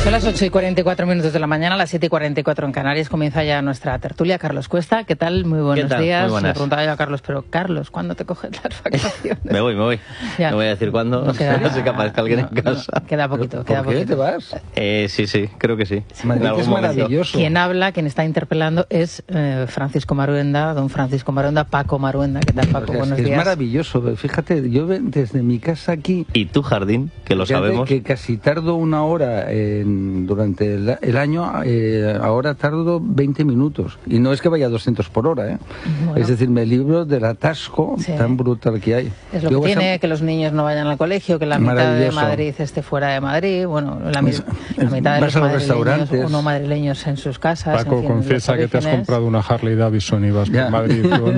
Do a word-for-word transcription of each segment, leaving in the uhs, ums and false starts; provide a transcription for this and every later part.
Son las ocho y cuarenta y cuatro minutos de la mañana, las siete y cuarenta y cuatro en Canarias. Comienza ya nuestra tertulia. Carlos Cuesta, ¿qué tal? Muy buenos tal? días. Muy buenas. Le preguntaba yo a Carlos, pero Carlos, ¿cuándo te coges las vacaciones? Me voy, me voy. Ya. No voy a decir cuándo, no, queda, no sé que aparezca alguien no, en casa. No, queda poquito, ¿Por queda qué poquito. te vas? Eh, sí, sí, creo que sí. Madrid es maravilloso. Quien habla, quien está interpelando es eh, Francisco Maruenda, don Francisco Maruenda, Paco Maruenda. ¿Qué tal, Paco? O sea, buenos es que días. Es maravilloso. Fíjate, yo desde mi casa aquí... Y tu jardín, que lo sabemos. Que casi tardo una hora en, durante el, el año, eh, ahora tardo veinte minutos. Y no es que vaya a doscientos por hora, ¿eh? Bueno. Es decir, me libro del atasco sí. tan brutal que hay. Es lo yo que tiene, a... que los niños no vayan al colegio, que la mitad de Madrid esté fuera de Madrid, bueno, la, mi... la mitad de los madrileños o no madrileños en sus casas. Paco, en fin, confiesa que te has comprado una Harley Davidson y vas por Madrid. Bueno.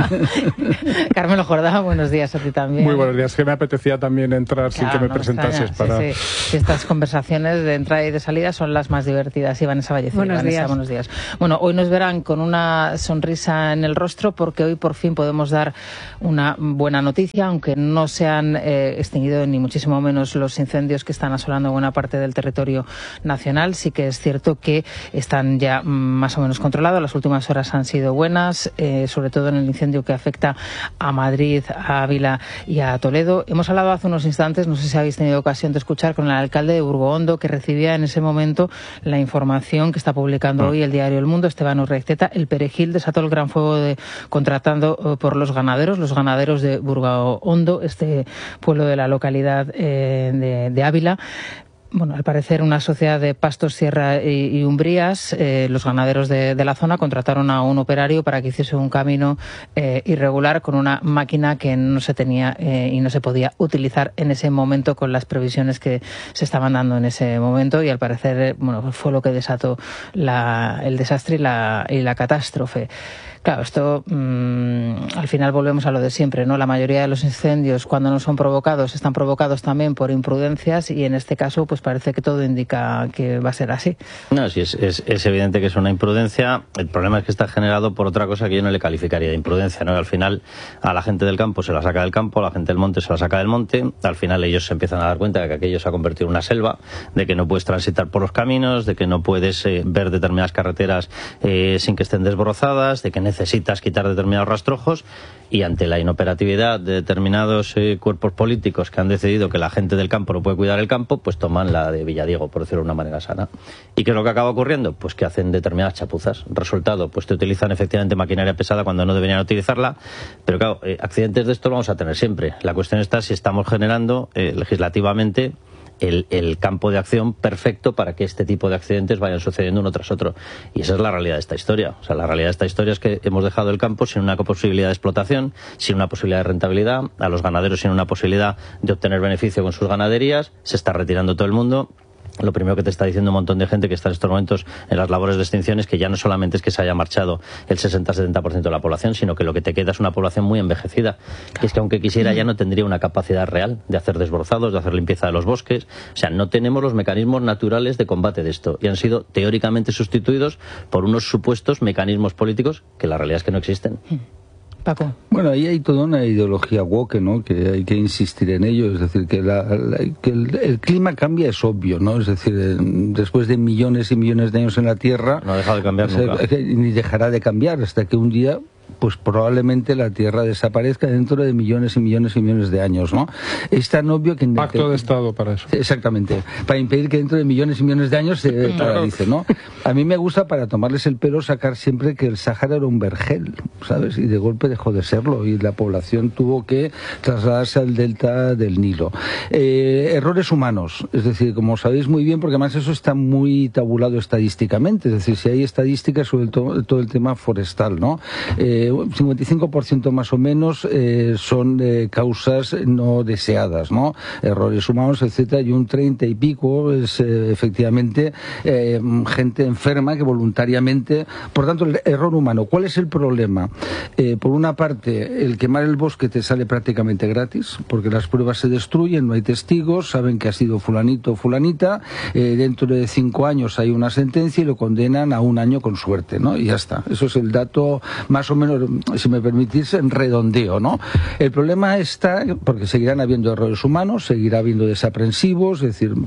Carmelo Jordá, buenos días a ti también. Muy buenos días, que me apetecía también entrar claro, sin que me no presentases me para... Sí, sí. Estas conversaciones de entrada y de salida son las más divertidas. Iván Vallecillo. Buenos Vanessa, días. Buenos días. Bueno, hoy nos verán con una sonrisa en el rostro porque hoy por fin podemos dar una buena noticia, aunque no se han eh, extinguido ni muchísimo menos los incendios que están asolando buena parte del territorio nacional. Sí que es cierto que están ya más o menos controlados. Las últimas horas han sido buenas, eh, sobre todo en el incendio que afecta a Madrid, a Ávila y a Toledo. Hemos hablado hace unos instantes, no sé si habéis tenido ocasión de escuchar, con el alcalde de Burgoondo, que recibía en ese momento la información que está publicando ah. hoy el diario El Mundo, Esteban Urreiztieta. El perejil desató el gran fuego de, contratando uh, por los ganaderos, los ganaderos de Burgoondo, este pueblo de la localidad eh, de, de Ávila. Bueno, al parecer una sociedad de pastos, sierra y, y umbrías, eh, los ganaderos de, de la zona contrataron a un operario para que hiciese un camino eh, irregular con una máquina que no se tenía eh, y no se podía utilizar en ese momento con las previsiones que se estaban dando en ese momento y al parecer bueno, fue lo que desató la, el desastre y la, y la catástrofe. Claro, esto mmm, al final volvemos a lo de siempre, ¿no? La mayoría de los incendios, cuando no son provocados, están provocados también por imprudencias y en este caso, pues parece que todo indica que va a ser así. No, sí, es, es, es evidente que es una imprudencia. El problema es que está generado por otra cosa que yo no le calificaría de imprudencia, ¿no? Al final, a la gente del campo se la saca del campo, a la gente del monte se la saca del monte. Al final ellos se empiezan a dar cuenta de que aquello se ha convertido en una selva, de que no puedes transitar por los caminos, de que no puedes eh, ver determinadas carreteras eh, sin que estén desbrozadas, de que necesitas quitar determinados rastrojos y ante la inoperatividad de determinados eh, cuerpos políticos que han decidido que la gente del campo no puede cuidar el campo, pues toman la de Villadiego, por decirlo de una manera sana. ¿Y qué es lo que acaba ocurriendo? Pues que hacen determinadas chapuzas. Resultado, pues te utilizan efectivamente maquinaria pesada cuando no deberían utilizarla, pero claro, eh, accidentes de esto lo vamos a tener siempre. La cuestión está si estamos generando eh, legislativamente El, el campo de acción perfecto para que este tipo de accidentes vayan sucediendo uno tras otro. Y esa es la realidad de esta historia. O sea, la realidad de esta historia es que hemos dejado el campo sin una posibilidad de explotación, sin una posibilidad de rentabilidad, a los ganaderos sin una posibilidad de obtener beneficio con sus ganaderías, se está retirando todo el mundo. Lo primero que te está diciendo un montón de gente que está en estos momentos en las labores de extinción es que ya no solamente es que se haya marchado el sesenta a setenta por ciento de la población, sino que lo que te queda es una población muy envejecida. Y es que aunque quisiera ya no tendría una capacidad real de hacer desbrozados, de hacer limpieza de los bosques. O sea, no tenemos los mecanismos naturales de combate de esto. Y han sido teóricamente sustituidos por unos supuestos mecanismos políticos que la realidad es que no existen. Paco. Bueno, ahí hay toda una ideología woke, ¿no? Que hay que insistir en ello, es decir, que, la, la, que el, el clima cambia es obvio, ¿no? Es decir, después de millones y millones de años en la Tierra... No ha dejado de cambiar o sea, nunca. Ni dejará de cambiar hasta que un día... pues probablemente la Tierra desaparezca dentro de millones y millones y millones de años, ¿no? Es tan obvio que... Pacto de Estado para eso. Exactamente, para impedir que dentro de millones y millones de años se paralice, ¿no? A mí me gusta, para tomarles el pelo, sacar siempre que el Sáhara era un vergel, ¿sabes? Y de golpe dejó de serlo y la población tuvo que trasladarse al delta del Nilo. Eh, errores humanos, es decir, como sabéis muy bien, porque además eso está muy tabulado estadísticamente, es decir, si hay estadísticas sobre todo, todo el tema forestal, ¿no? Eh, cincuenta y cinco por ciento más o menos eh, son eh, causas no deseadas, ¿no? Errores humanos, etcétera, y un treinta y pico es eh, efectivamente eh, gente enferma que voluntariamente... Por tanto, el error humano. ¿Cuál es el problema? Eh, por una parte, el quemar el bosque te sale prácticamente gratis, porque las pruebas se destruyen, no hay testigos, saben que ha sido fulanito o fulanita, eh, dentro de cinco años hay una sentencia y lo condenan a un año con suerte, ¿no? Y ya está. Eso es el dato más o menos menos, si me permitís, en redondeo, ¿no? El problema está, porque seguirán habiendo errores humanos, seguirá habiendo desaprensivos, es decir,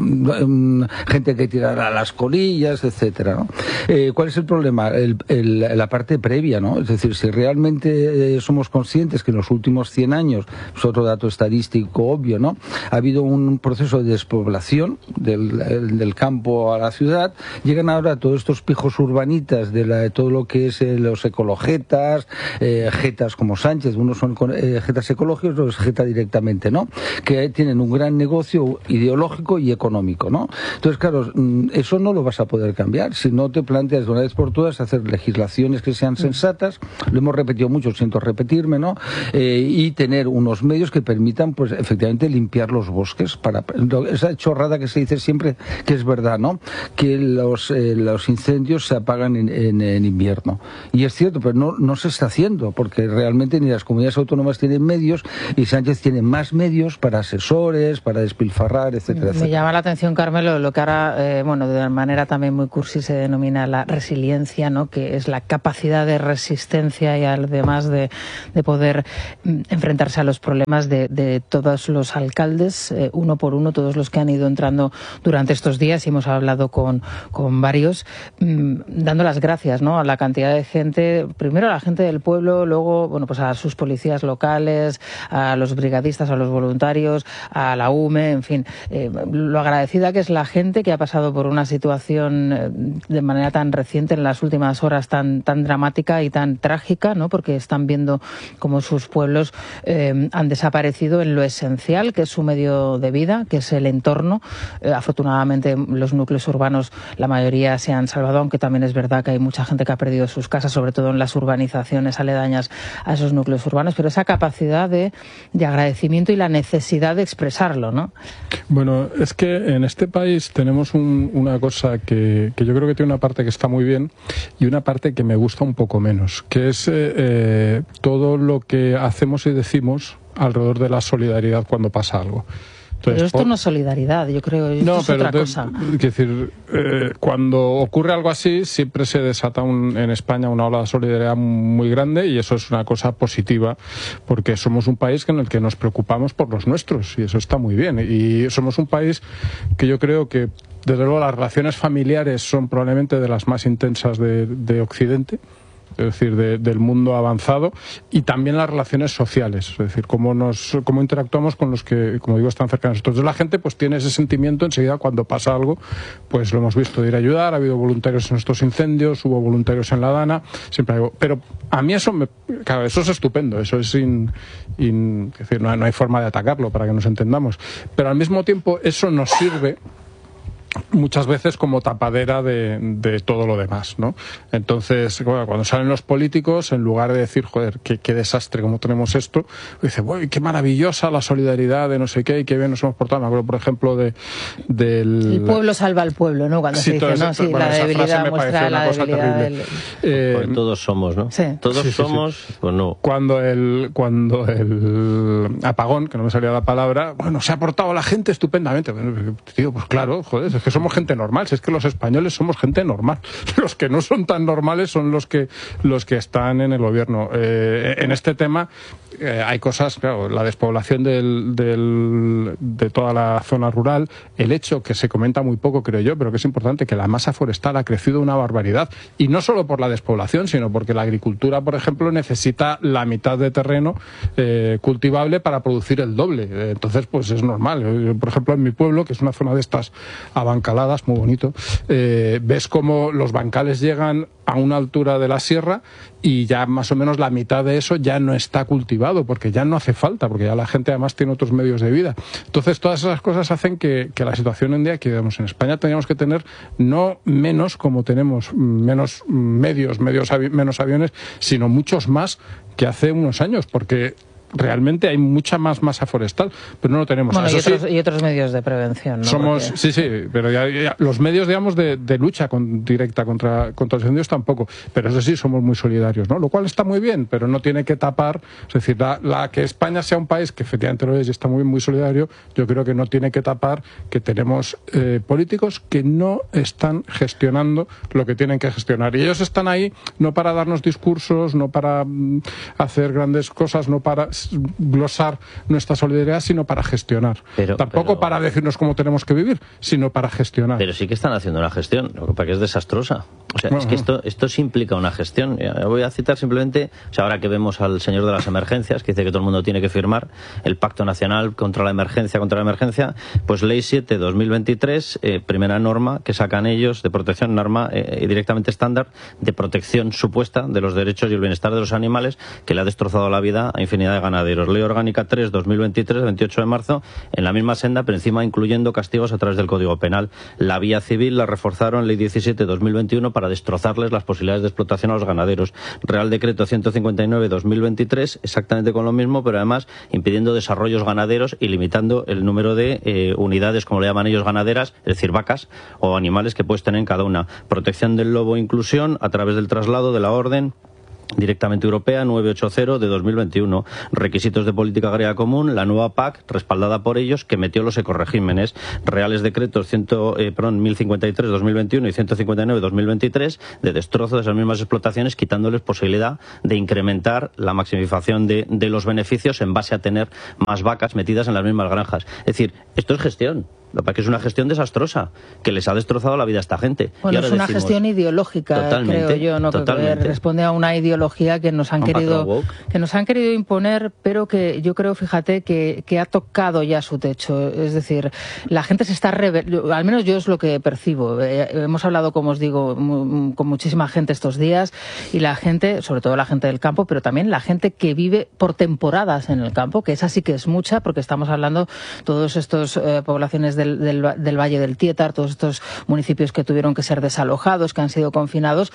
gente que tirará las colillas, etcétera, ¿no? Eh, ¿Cuál es el problema? El, el, la parte previa, ¿no? Es decir, si realmente eh, somos conscientes que en los últimos cien años, es otro dato estadístico obvio, ¿no? Ha habido un proceso de despoblación del, del campo a la ciudad, llegan ahora todos estos pijos urbanitas de, la, de todo lo que es eh, los ecologetas, eh, jetas como Sánchez, unos son eh, jetas ecológicos, otros jeta directamente, ¿no? Que tienen un gran negocio ideológico y económico, ¿no? Entonces, claro, eso no lo vas a poder cambiar si no te planteas de una vez por todas hacer legislaciones que sean sensatas, lo hemos repetido mucho, siento repetirme, ¿no? Eh, y tener unos medios que permitan, pues, efectivamente limpiar los bosques para esa chorrada que se dice siempre que es verdad, ¿no? Que los, eh, los incendios se apagan en, en, en invierno. Y es cierto, pero no, no se está haciendo, porque realmente ni las comunidades autónomas tienen medios y Sánchez tiene más medios para asesores, para despilfarrar, etcétera, etcétera. Me llama la atención, Carmelo, lo que ahora, eh, bueno, de manera también muy cursi se denomina la resiliencia, ¿no? Que es la capacidad de resistencia y además de, de poder mm, enfrentarse a los problemas de, de todos los alcaldes, eh, uno por uno, todos los que han ido entrando durante estos días, y hemos hablado con, con varios, mmm, dando las gracias, ¿no? A la cantidad de gente, primero a la gente del pueblo, luego, bueno, pues a sus policías locales, a los brigadistas, a los voluntarios, a la U M E, en fin, eh, lo agradecida que es la gente que ha pasado por una situación eh, de manera tan reciente, en las últimas horas, tan, tan dramática y tan trágica, ¿no? Porque están viendo cómo sus pueblos eh, han desaparecido en lo esencial, que es su medio de vida, que es el entorno. Eh, afortunadamente, los núcleos urbanos, la mayoría se han salvado, aunque también es verdad que hay mucha gente que ha perdido sus casas, sobre todo en las urbanizaciones aledañas a esos núcleos urbanos, pero esa capacidad de, de agradecimiento y la necesidad de expresarlo, ¿no? Bueno, es que en este país tenemos un, una cosa que, que yo creo que tiene una parte que está muy bien y una parte que me gusta un poco menos, que es eh, eh, todo lo que hacemos y decimos alrededor de la solidaridad cuando pasa algo. Entonces, pero esto por... no es solidaridad, yo creo, esto no, es pero otra de, cosa. Es decir, eh, cuando ocurre algo así, siempre se desata un, en España una ola de solidaridad muy grande, y eso es una cosa positiva, porque somos un país en el que nos preocupamos por los nuestros, y eso está muy bien. Y somos un país que yo creo que, desde luego, las relaciones familiares son probablemente de las más intensas de, de Occidente. Es decir, de, del mundo avanzado, y también las relaciones sociales, es decir, cómo nos cómo interactuamos con los que, como digo, están cerca de nosotros. Entonces la gente pues tiene ese sentimiento enseguida cuando pasa algo, pues lo hemos visto, de ir a ayudar. Ha habido voluntarios en estos incendios, hubo voluntarios en la Dana, siempre hay, pero a mí eso me, claro, eso es estupendo, eso es in, in, es decir, no hay, no hay forma de atacarlo, para que nos entendamos, pero al mismo tiempo eso nos sirve muchas veces como tapadera de, de todo lo demás, ¿no? Entonces, bueno, cuando salen los políticos, en lugar de decir, joder, qué, qué desastre, cómo tenemos esto, dice, uy, qué maravillosa la solidaridad de no sé qué, y qué bien nos hemos portado. Me acuerdo, por ejemplo, de del... El pueblo salva al pueblo, ¿no? Cuando sí, se dice, ¿no? Sí, bueno, la debilidad muestra la debilidad del... eh, pues todos somos, ¿no? Sí. Todos sí, sí, somos, sí. Pues no. Cuando el, cuando el apagón, que no me salía la palabra, bueno, se ha portado la gente estupendamente. Bueno, tío, pues claro, joder, es que somos gente normal, si es que los españoles somos gente normal. Los que no son tan normales son los que los que están en el gobierno. Eh, en este tema eh, hay cosas, claro, la despoblación del, del, de toda la zona rural, el hecho que se comenta muy poco, creo yo, pero que es importante, que la masa forestal ha crecido una barbaridad, y no solo por la despoblación, sino porque la agricultura, por ejemplo, necesita la mitad de terreno eh, cultivable para producir el doble. Eh, entonces, pues es normal. Por ejemplo, en mi pueblo, que es una zona de estas abancaladas, muy bonito, eh, ves como los bancales llegan a una altura de la sierra y ya más o menos la mitad de eso ya no está cultivado, porque ya no hace falta, porque ya la gente además tiene otros medios de vida. Entonces todas esas cosas hacen que, que la situación en día, que digamos, en España teníamos que tener no menos, como tenemos menos medios, medios avi- menos aviones, sino muchos más que hace unos años, porque realmente hay mucha más masa forestal, pero no lo tenemos. Bueno, Eso y, otros, sí, y otros medios de prevención, ¿no? Somos, Porque... sí, sí, pero ya, ya, los medios, digamos, de, de lucha con, directa contra, contra los incendios tampoco, pero eso sí, somos muy solidarios, ¿no? Lo cual está muy bien, pero no tiene que tapar, es decir, la, la que España sea un país que efectivamente lo es y está muy, muy solidario, yo creo que no tiene que tapar que tenemos eh, políticos que no están gestionando lo que tienen que gestionar. Y ellos están ahí no para darnos discursos, no para mm, hacer grandes cosas, no para glosar nuestra solidaridad, sino para gestionar. Pero, Tampoco pero... para decirnos cómo tenemos que vivir, sino para gestionar. Pero sí que están haciendo una gestión, lo que pasa que es desastrosa. O sea, bueno, es que esto, esto sí implica una gestión. Voy a citar simplemente, o sea, ahora que vemos al señor de las emergencias, que dice que todo el mundo tiene que firmar el Pacto Nacional contra la Emergencia, contra la Emergencia, pues Ley siete dos mil veintitrés, eh, primera norma que sacan ellos de protección, norma eh, directamente estándar de protección supuesta de los derechos y el bienestar de los animales, que le ha destrozado la vida a infinidad de ganaderos. Ley Orgánica tres dos mil veintitrés, veintiocho de marzo, en la misma senda, pero encima incluyendo castigos a través del Código Penal. La vía civil la reforzaron, Ley diecisiete dos mil veintiuno, para destrozarles las posibilidades de explotación a los ganaderos. Real Decreto ciento cincuenta y nueve dos mil veintitrés, exactamente con lo mismo, pero además impidiendo desarrollos ganaderos y limitando el número de eh, unidades, como le llaman ellos, ganaderas, es decir, vacas o animales que puedes tener en cada una. Protección del lobo e inclusión a través del traslado de la orden directamente europea novecientos ochenta de dos mil veintiuno, requisitos de política agraria común, la nueva P A C respaldada por ellos, que metió los ecoregímenes, reales decretos cien, eh, perdón, mil cincuenta y tres dos mil veintiuno y ciento cincuenta y nueve dos mil veintitrés, de destrozo de esas mismas explotaciones, quitándoles posibilidad de incrementar la maximización de, de los beneficios en base a tener más vacas metidas en las mismas granjas. Es decir, esto es gestión. Lo que pasa es que es una gestión desastrosa, que les ha destrozado la vida a esta gente. Bueno, es una decimos, gestión ideológica, creo yo, ¿no? Que responde a una ideología que nos han querido que nos han querido imponer, pero que yo creo, fíjate, que, que ha tocado ya su techo. Es decir, la gente se está rebelando, al menos yo es lo que percibo. Eh, hemos hablado, como os digo, mu con muchísima gente estos días, y la gente, sobre todo la gente del campo, pero también la gente que vive por temporadas en el campo, que esa sí que es mucha, porque estamos hablando todos estos eh, poblaciones de Del, del, del Valle del Tietar, todos estos municipios que tuvieron que ser desalojados, que han sido confinados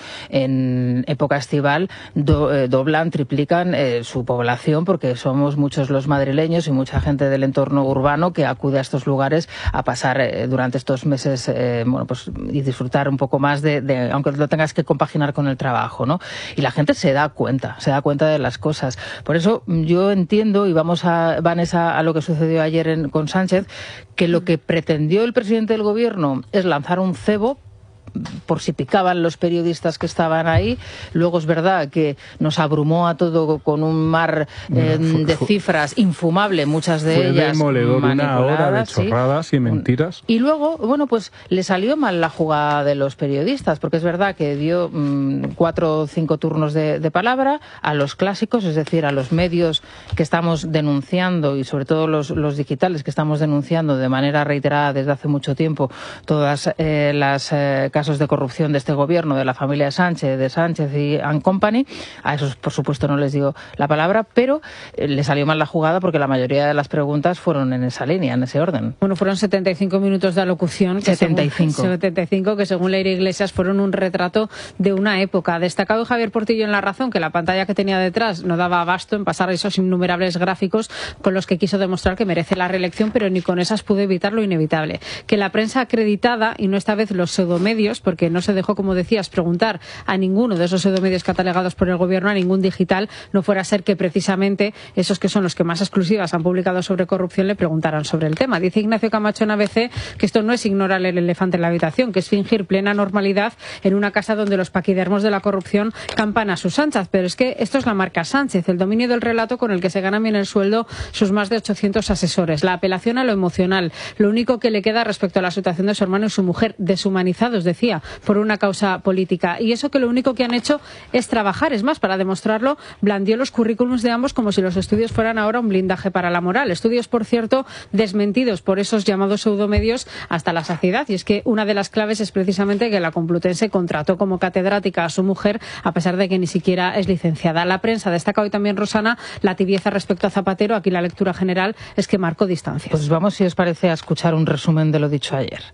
en época estival, do, eh, doblan, triplican eh, su población, porque somos muchos los madrileños y mucha gente del entorno urbano que acude a estos lugares a pasar eh, durante estos meses eh, bueno, pues, y disfrutar un poco más de, de, aunque lo tengas que compaginar con el trabajo, ¿no? Y la gente se da cuenta, se da cuenta de las cosas. Por eso yo entiendo, y vamos a, Vanessa, a lo que sucedió ayer en, con Sánchez, que lo que pretendió el presidente del gobierno es lanzar un cebo por si picaban los periodistas que estaban ahí. Luego es verdad que nos abrumó a todo con un mar eh, de cifras infumable, muchas de fue ellas demoledor, una hora de chorradas ¿sí? y mentiras. Y luego, bueno, pues le salió mal la jugada de los periodistas, porque es verdad que dio mmm, cuatro o cinco turnos de, de palabra a los clásicos, es decir, a los medios que estamos denunciando, y sobre todo los, los digitales que estamos denunciando de manera reiterada desde hace mucho tiempo todas eh, las eh, casos de corrupción de este gobierno, de la familia Sánchez, de Sánchez y and Company. A esos, por supuesto, no les digo la palabra, pero eh, le salió mal la jugada porque la mayoría de las preguntas fueron en esa línea, en ese orden. Bueno, fueron setenta y cinco minutos de alocución. Que setenta y cinco. Según, setenta y cinco, que según Leire Iglesias fueron un retrato de una época. Destacado Javier Portillo en La Razón que la pantalla que tenía detrás no daba abasto en pasar esos innumerables gráficos con los que quiso demostrar que merece la reelección, pero ni con esas pudo evitar lo inevitable. Que la prensa acreditada, y no esta vez los pseudomedios, porque no se dejó, como decías, preguntar a ninguno de esos pseudomedios catalogados por el gobierno, a ningún digital, no fuera a ser que precisamente esos que son los que más exclusivas han publicado sobre corrupción le preguntaran sobre el tema. Dice Ignacio Camacho en A B C que esto no es ignorar el elefante en la habitación, que es fingir plena normalidad en una casa donde los paquidermos de la corrupción campan a sus anchas. Pero es que esto es la marca Sánchez, el dominio del relato con el que se ganan bien el sueldo sus más de ochocientos asesores, la apelación a lo emocional, lo único que le queda respecto a la situación de su hermano y su mujer, deshumanizados, decía, por una causa política. Y eso que lo único que han hecho es trabajar. Es más, para demostrarlo, blandió los currículums de ambos como si los estudios fueran ahora un blindaje para la moral. Estudios, por cierto, desmentidos por esos llamados pseudomedios hasta la saciedad. Y es que una de las claves es precisamente que la Complutense contrató como catedrática a su mujer, a pesar de que ni siquiera es licenciada. La prensa destaca hoy también, Rosana, la tibieza respecto a Zapatero. Aquí la lectura general es que marcó distancias. Pues vamos, si os parece, a escuchar un resumen de lo dicho ayer.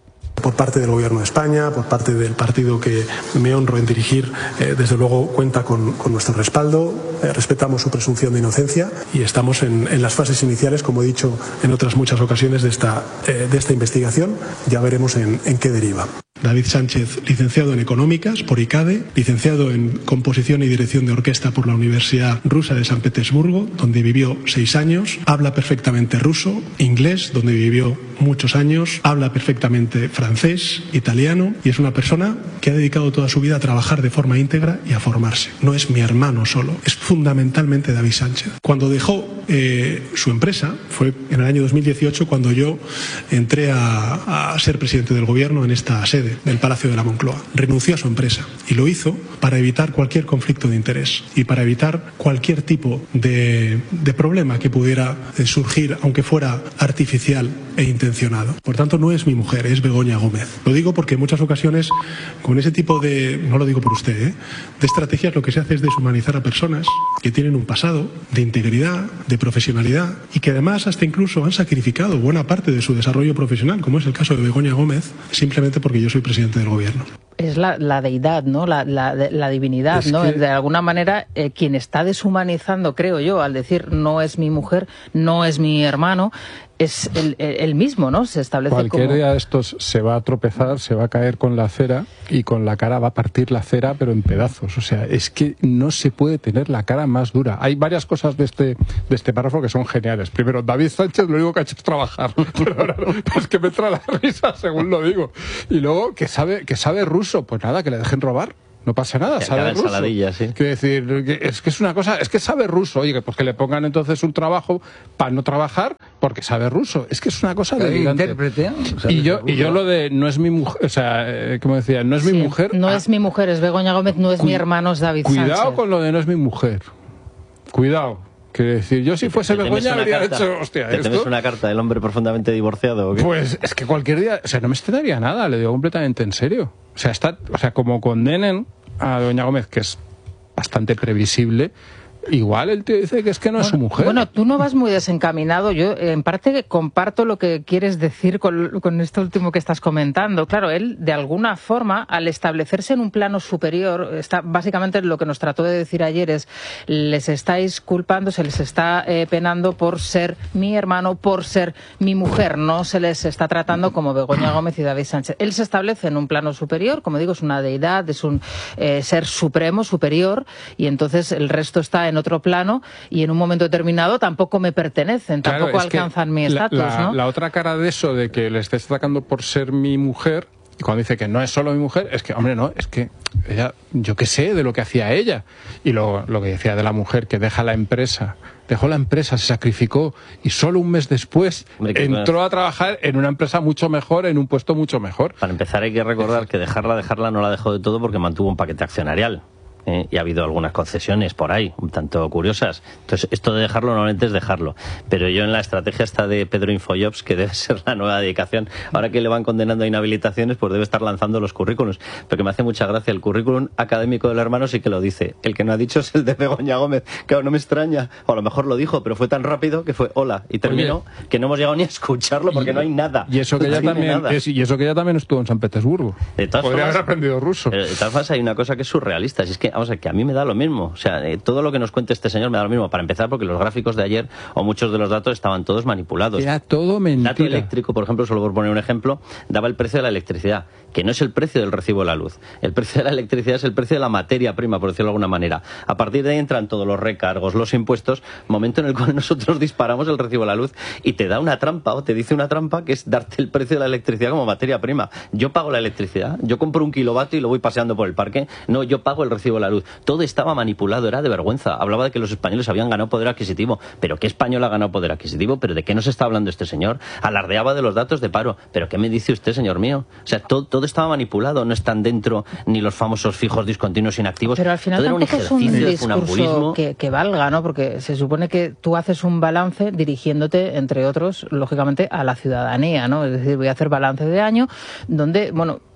por parte del Gobierno de España, por parte del partido que me honro en dirigir, eh, desde luego cuenta con, con nuestro respaldo, eh, respetamos su presunción de inocencia y estamos en, en las fases iniciales, como he dicho en otras muchas ocasiones, de esta, eh, de esta investigación. Ya veremos en, en qué deriva. David Sánchez, licenciado en Económicas por I C A D E, licenciado en Composición y Dirección de Orquesta por la Universidad Rusa de San Petersburgo, donde vivió seis años, habla perfectamente ruso, inglés, donde vivió muchos años, habla perfectamente francés, italiano, y es una persona que ha dedicado toda su vida a trabajar de forma íntegra y a formarse. No es mi hermano solo, es fundamentalmente David Sánchez. Cuando dejó eh, su empresa, fue en el año dos mil dieciocho cuando yo entré a, a ser presidente del Gobierno en esta sede del Palacio de la Moncloa. Renunció a su empresa y lo hizo para evitar cualquier conflicto de interés y para evitar cualquier tipo de, de problema que pudiera surgir, aunque fuera artificial e intencionado. Por tanto, no es mi mujer, es Begoña Gómez. Lo digo porque en muchas ocasiones, con ese tipo de, no lo digo por usted, ¿eh? de estrategias, lo que se hace es deshumanizar a personas que tienen un pasado de integridad, de profesionalidad y que además hasta incluso han sacrificado buena parte de su desarrollo profesional, como es el caso de Begoña Gómez, simplemente porque yo soy presidente del Gobierno. Es la, la deidad, ¿no? La, la, la divinidad, es ¿no? Que... De alguna manera, eh, quien está deshumanizando, creo yo, al decir no es mi mujer, no es mi hermano, es el, el mismo, ¿no? Se establece Cualquier como... día de estos se va a tropezar, se va a caer con la acera y con la cara va a partir la acera, pero en pedazos. O sea, es que no se puede tener la cara más dura. Hay varias cosas de este de este párrafo que son geniales. Primero, David Sánchez lo único que ha hecho es trabajar. Pues que me trae la risa según lo digo. Y luego, que sabe, que sabe ruso. Pues nada, que le dejen robar. No pasa nada, que sabe ruso. ¿Sí? Quiero decir, que es que es una cosa, es que sabe ruso. Oye, pues que le pongan entonces un trabajo para no trabajar porque sabe ruso. Es que es una cosa delirante. Intérprete. Y yo, y yo lo de no es mi mujer, o sea, eh, como decía, no es sí, mi mujer. No ah, es mi mujer, es Begoña Gómez, no es cu- mi hermano, es David cuidado Sánchez. Cuidado con lo de no es mi mujer. Cuidado. Quiero decir, yo si fuese Begoña habría carta, hecho, hostia, ¿te ¿esto? temes una carta del hombre profundamente divorciado o qué? Pues es que cualquier día, o sea, no me extrañaría nada, le digo completamente en serio. O sea, está, o sea, como condenen a Doña Gómez, que es bastante previsible, igual el tío dice que es que no bueno, es su mujer. Bueno, tú no vas muy desencaminado. Yo, en parte, comparto lo que quieres decir con, con esto último que estás comentando. Claro, él, de alguna forma, al establecerse en un plano superior, está básicamente lo que nos trató de decir ayer es, les estáis culpando, se les está eh, penando por ser mi hermano, por ser mi mujer. No se les está tratando como Begoña Gómez y David Sánchez. Él se establece en un plano superior, como digo, es una deidad, es un eh, ser supremo, superior, y entonces el resto está en en otro plano y en un momento determinado tampoco me pertenecen, claro, tampoco alcanzan mi estatus, la, la, ¿no? La otra cara de eso, de que le estés atacando por ser mi mujer, y cuando dice que no es solo mi mujer, es que, hombre, no, es que ella, yo qué sé de lo que hacía ella. Y lo, lo que decía de la mujer, que deja la empresa, dejó la empresa, se sacrificó y solo un mes después hombre, entró bueno. a trabajar en una empresa mucho mejor, en un puesto mucho mejor. Para empezar hay que recordar que dejarla, dejarla no la dejó de todo porque mantuvo un paquete accionarial. Eh, y ha habido algunas concesiones por ahí, un tanto curiosas. Entonces, esto de dejarlo normalmente es dejarlo. Pero yo en la estrategia esta de Pedro Infojobs, que debe ser la nueva dedicación, ahora que le van condenando a inhabilitaciones, pues debe estar lanzando los currículums. Porque me hace mucha gracia, el currículum académico del hermano sí que lo dice. El que no ha dicho es el de Begoña Gómez. Claro, no me extraña. O a lo mejor lo dijo, pero fue tan rápido que fue hola. Y terminó Oye, que no hemos llegado ni a escucharlo porque y, no hay nada. Y eso que ella no también es, y eso que ella también estuvo en San Petersburgo. De todas Podría formas, haber aprendido ruso. Pero de todas formas hay una cosa que es surrealista. Si es que vamos a ver, que a mí me da lo mismo. O sea, eh, todo lo que nos cuente este señor me da lo mismo. Para empezar, porque los gráficos de ayer o muchos de los datos estaban todos manipulados. Era todo mentira. Dato eléctrico, por ejemplo, solo por poner un ejemplo, daba el precio de la electricidad, que no es el precio del recibo de la luz. El precio de la electricidad es el precio de la materia prima, por decirlo de alguna manera. A partir de ahí entran todos los recargos, los impuestos, momento en el cual nosotros disparamos el recibo de la luz y te da una trampa o te dice una trampa que es darte el precio de la electricidad como materia prima. Yo pago la electricidad, yo compro un kilovatio y lo voy paseando por el parque. No, yo pago el recibo de la luz. Todo estaba manipulado, era de vergüenza. Hablaba de que los españoles habían ganado poder adquisitivo. ¿Pero qué español ha ganado poder adquisitivo? ¿Pero de qué nos está hablando este señor? Alardeaba de los datos de paro. ¿Pero qué me dice usted, señor mío? O sea, todo, todo estaba manipulado. No están dentro ni los famosos fijos discontinuos inactivos. Pero al final todo tampoco era un es un discurso que, que valga, ¿no? Porque se supone que tú haces un balance dirigiéndote, entre otros, lógicamente, a la ciudadanía, ¿no? Es decir, voy a hacer balance de año donde, bueno,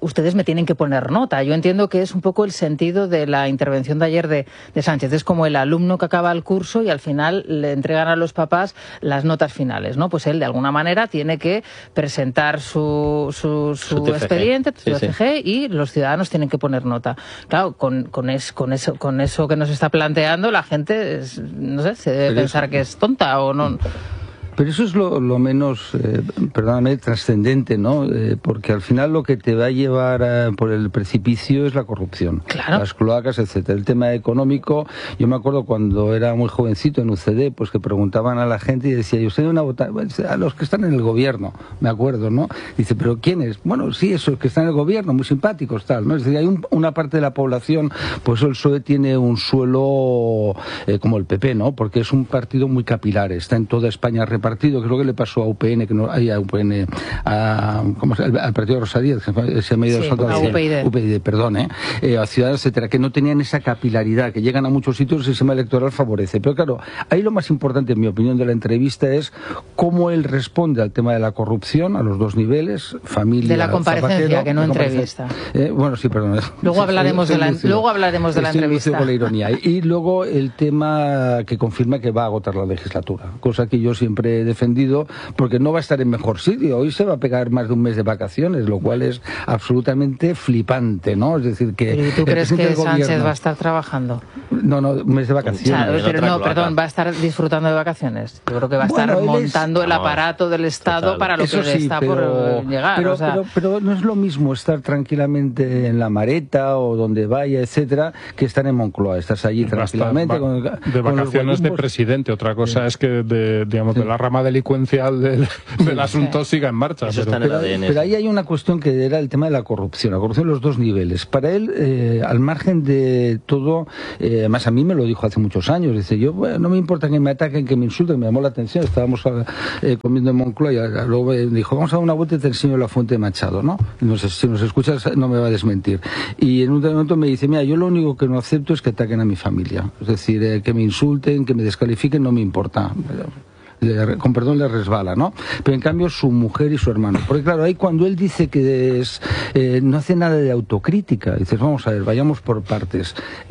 ustedes me tienen que poner nota. Yo entiendo que es un poco el sentido de la intervención de ayer de, de Sánchez. Es como el alumno que acaba el curso y al final le entregan a los papás las notas finales, ¿no? Pues él, de alguna manera, tiene que presentar su, su, su, su expediente, su T F G, sí, sí. Y los ciudadanos tienen que poner nota. Claro, con, con, es, con, eso, con eso que nos está planteando, la gente, es, no sé, se debe Pero pensar es... que es tonta o no. Pero eso es lo, lo menos, eh, perdóname, trascendente, ¿no? Eh, porque al final lo que te va a llevar a, por el precipicio es la corrupción. Claro. Las cloacas, etcétera. El tema económico, yo me acuerdo cuando era muy jovencito en U C D, pues que preguntaban a la gente y decía, ¿y usted una vota? A los que están en el gobierno, me acuerdo, ¿no? Dice, ¿pero quiénes? Bueno, sí, esos que están en el gobierno, muy simpáticos, tal, ¿no? Es decir, hay un, una parte de la población, pues el P S O E tiene un suelo eh, como el P P, ¿no? Porque es un partido muy capilar, está en toda España repartido. Partido, que es lo que le pasó a U P N, que no hay a U P N, a, ¿cómo se llama? Al partido Rosa Díez, que se me ha ido sí, a U P I D, U P I D, perdón, eh, eh, a Ciudadanos, etcétera, que no tenían esa capilaridad, que llegan a muchos sitios y el sistema electoral favorece. Pero claro, ahí lo más importante, en mi opinión, de la entrevista es cómo él responde al tema de la corrupción, a los dos niveles, familia, de la comparecencia, Zapatero, que no entrevista. Eh, bueno, sí, perdón. Luego hablaremos de la, luego hablaremos de la entrevista. Con la ironía. Y luego el tema que confirma que va a agotar la legislatura, cosa que yo siempre he defendido, porque no va a estar en mejor sitio. Hoy se va a pegar más de un mes de vacaciones, lo cual es absolutamente flipante, ¿no? Es decir, que... ¿Y tú crees que Sánchez gobierno... va a estar trabajando? No, no, un mes de vacaciones. O sea, pero no, perdón, va a estar disfrutando de vacaciones. Yo creo que va a estar bueno, montando es... el aparato del Estado Total. Para lo Eso que sí, está pero, por llegar. Pero, o sea... pero, pero no es lo mismo estar tranquilamente en la Mareta o donde vaya, etcétera, que estar en Moncloa. Estás allí va tranquilamente. Va, con, de con vacaciones de presidente. Otra cosa sí. es que de, digamos, sí. de la rama delincuencial del, del asunto sí. siga en marcha. Eso pero, está en el pero, A D N. Pero ahí hay una cuestión que era el tema de la corrupción. La corrupción en los dos niveles. Para él, eh, al margen de todo, eh, además a mí me lo dijo hace muchos años, dice, yo bueno, no me importa que me ataquen, que me insulten, me llamó la atención, estábamos eh, comiendo en Moncloa y luego me dijo, vamos a dar una vuelta y te enseño la fuente de Machado, ¿no? No sé, si nos escuchas no me va a desmentir. Y en un momento me dice, mira, yo lo único que no acepto es que ataquen a mi familia. Es decir, eh, que me insulten, que me descalifiquen, no me importa. Le, con perdón le resbala, ¿no? Pero en cambio su mujer y su hermano, porque claro, ahí cuando él dice que es, eh, no hace nada de autocrítica, dices, vamos a ver, vayamos por partes.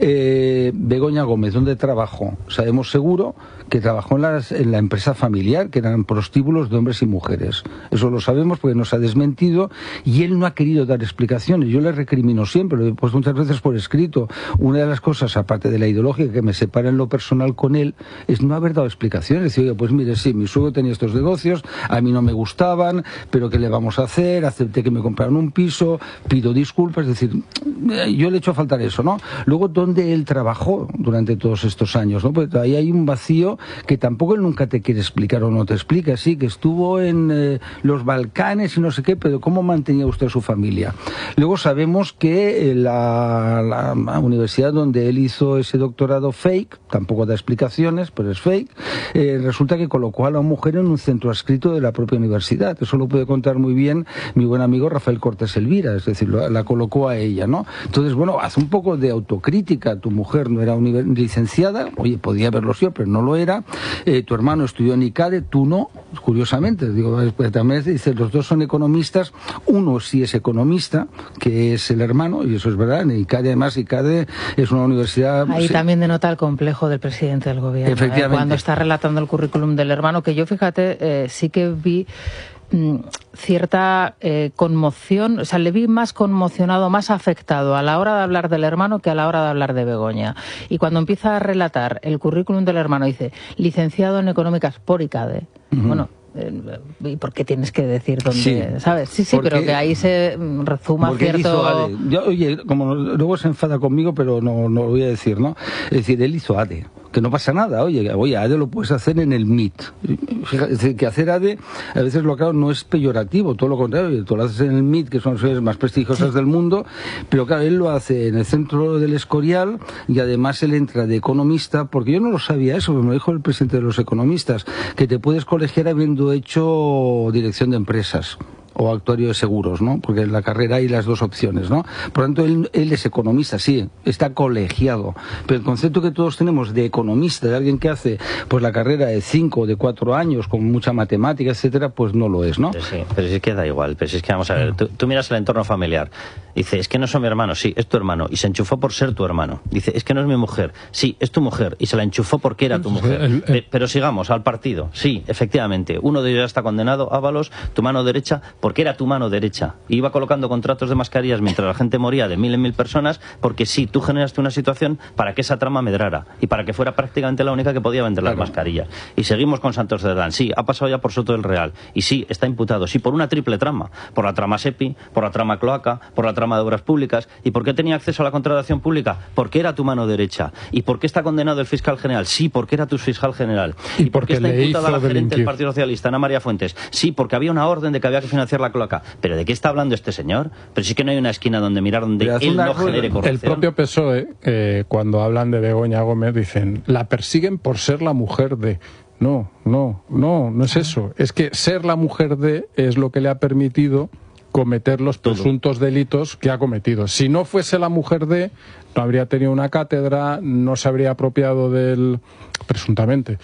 eh, Begoña Gómez, ¿dónde trabajó? Sabemos seguro que trabajó en, las, en la empresa familiar, que eran prostíbulos de hombres y mujeres, eso lo sabemos porque nos ha desmentido y él no ha querido dar explicaciones. Yo le recrimino siempre, lo he puesto muchas veces por escrito, una de las cosas, aparte de la ideología que me separa en lo personal con él, es no haber dado explicaciones. Decir, oye, pues mire, sí, mi suegro tenía estos negocios, a mí no me gustaban, pero ¿qué le vamos a hacer? Acepté que me compraran un piso, pido disculpas, es decir, yo le echo a faltar eso, ¿no? Luego, ¿dónde él trabajó durante todos estos años, ¿no? Porque ahí hay un vacío que tampoco él nunca te quiere explicar o no te explica, sí, que estuvo en eh, los Balcanes y no sé qué, pero ¿cómo mantenía usted a su familia? Luego sabemos que eh, la, la, la universidad donde él hizo ese doctorado fake, tampoco da explicaciones, pero es fake, eh, resulta que colocó a la mujer en un centro adscrito de la propia universidad. Eso lo puede contar muy bien mi buen amigo Rafael Cortés Elvira, es decir, la, la colocó a ella, ¿no? Entonces, bueno, haz un poco de autocrítica. Tu mujer no era licenciada, oye, podía haberlo sido, pero no lo era. Eh, tu hermano estudió en ICADE, tú no, curiosamente. Digo, pues también dice, los dos son economistas, uno sí es economista, que es el hermano, y eso es verdad. En ICADE, además, ICADE es una universidad... Ahí sí. también denota el complejo del presidente del gobierno. Efectivamente. ¿eh? Cuando está relatando el currículum del hermano, que yo, fíjate, eh, sí que vi mmm, cierta eh, conmoción, o sea, le vi más conmocionado, más afectado a la hora de hablar del hermano que a la hora de hablar de Begoña. Y cuando empieza a relatar el currículum del hermano, dice, licenciado en Económicas por ICADE. Uh-huh. Bueno, ¿y por qué tienes que decir dónde? Sí, ¿sabes? Sí, sí, porque, pero que ahí se rezuma cierto... Hizo ADE. Yo, oye, como luego se enfada conmigo, pero no, no lo voy a decir, ¿no? Es decir, él hizo ADE. Que no pasa nada, oye, oye, ADE lo puedes hacer en el M I T. Fíjate, es decir, que hacer ADE, a veces lo claro, no es peyorativo, todo lo contrario, tú lo haces en el M I T, que son las universidades más prestigiosas sí. del mundo, pero claro, él lo hace en el centro del Escorial y además él entra de economista, porque yo no lo sabía eso, me lo dijo el presidente de los economistas, que te puedes colegiar habiendo hecho dirección de empresas o actuario de seguros, ¿no? Porque en la carrera hay las dos opciones, ¿no? Por lo tanto, él, él es economista, sí, está colegiado, pero el concepto que todos tenemos de economista, de alguien que hace pues la carrera de cinco o de cuatro años, con mucha matemática, etcétera, pues no lo es, ¿no? Sí, pero sí que da igual, pero si es que vamos a ver, tú, tú miras el entorno familiar, Dice, es que no son mi hermano. Sí, es tu hermano. Y se enchufó por ser tu hermano. Dice, es que no es mi mujer. Sí, es tu mujer. Y se la enchufó porque era tu mujer. El, el... Pero sigamos, al partido. Sí, efectivamente. Uno de ellos ya está condenado, Ábalos, tu mano derecha, porque era tu mano derecha. Y iba colocando contratos de mascarillas mientras la gente moría de mil en mil personas, porque sí, tú generaste una situación para que esa trama medrara y para que fuera prácticamente la única que podía vender claro. las mascarillas. Y seguimos con Santos Cerdán. Sí, ha pasado ya por Soto del Real. Y sí, está imputado. Sí, por una triple trama. Por la trama SEPI, por la trama Cloaca, por la trama de obras públicas. ¿Y por qué tenía acceso a la contratación pública? Porque era tu mano derecha. ¿Y por qué está condenado el fiscal general? Sí, porque era tu fiscal general. ¿Y, ¿Y por qué está imputada la gerente delinquir. del Partido Socialista, Ana María Fuentes? Sí, porque había una orden de que había que financiar la Cloaca. ¿Pero de qué está hablando este señor? Pero sí que no hay una esquina donde mirar donde él no genere corrupción. El propio P S O E, eh, cuando hablan de Begoña Gómez, dicen, la persiguen por ser la mujer de... No, no, no, no es eso. Es que ser la mujer de es lo que le ha permitido cometer los presuntos delitos que ha cometido. Si no fuese la mujer de, no habría tenido una cátedra, no se habría apropiado del, presuntamente,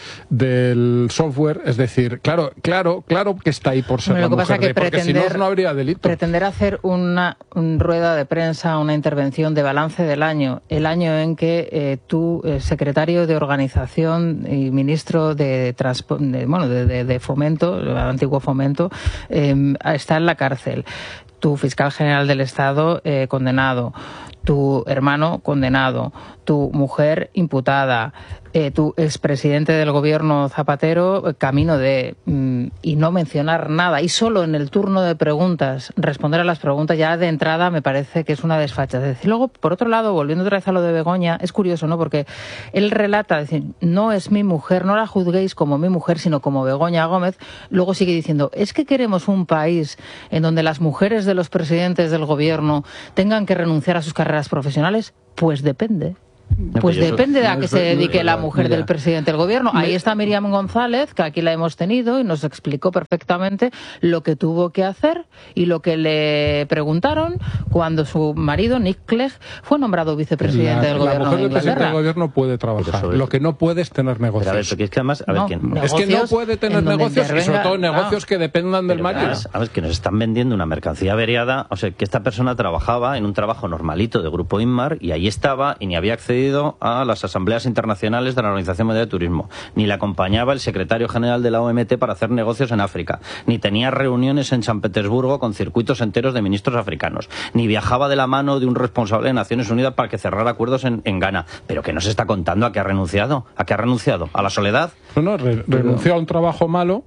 del software. Es decir, claro, claro, claro que está ahí por ser bueno, la mujer que de, porque si no, no habría delito. Pretender hacer una un rueda de prensa, una intervención de balance del año, el año en que eh, tú, eh, secretario de Organización y ministro de, de, bueno, de, de, de Fomento, el antiguo Fomento, eh, está en la cárcel. Tu fiscal general del Estado eh, condenado, tu hermano condenado, tu mujer imputada, eh, tu expresidente del gobierno Zapatero eh, camino de... Mm, y no mencionar nada. Y solo en el turno de preguntas, responder a las preguntas ya de entrada me parece que es una desfachatez. Y luego, por otro lado, volviendo otra vez a lo de Begoña, es curioso, ¿no? Porque él relata, decir, no es mi mujer, no la juzguéis como mi mujer, sino como Begoña Gómez. Luego sigue diciendo, es que queremos un país en donde las mujeres de los presidentes del gobierno tengan que renunciar a sus carreras profesionales. Pues depende. Pues no, depende eso, de a qué no, se dedique no, la mujer mira, del presidente del gobierno. Ahí está Miriam González, que aquí la hemos tenido y nos explicó perfectamente lo que tuvo que hacer y lo que le preguntaron cuando su marido, Nick Clegg, fue nombrado vicepresidente la, del gobierno la mujer de del presidente Inglaterra. del gobierno puede trabajar. Lo que no puede es tener negocios. Pero a ver, porque es que además, a ver, no, ¿quién? Es que no puede tener negocios y sobre todo negocios no. que dependan del Pero marido. además, a ver, que nos están vendiendo una mercancía averiada. O sea, que esta persona trabajaba en un trabajo normalito de Grupo Inmar y ahí estaba y ni había accedido a las asambleas internacionales de la Organización Mundial de Turismo, ni le acompañaba el secretario general de la O M T para hacer negocios en África, ni tenía reuniones en San Petersburgo con circuitos enteros de ministros africanos, ni viajaba de la mano de un responsable de Naciones Unidas para que cerrara acuerdos en, en Ghana. Pero ¿qué nos está contando? ¿A qué ha renunciado? ¿A qué ha renunciado? ¿A la soledad? No, no, re renunció a un trabajo malo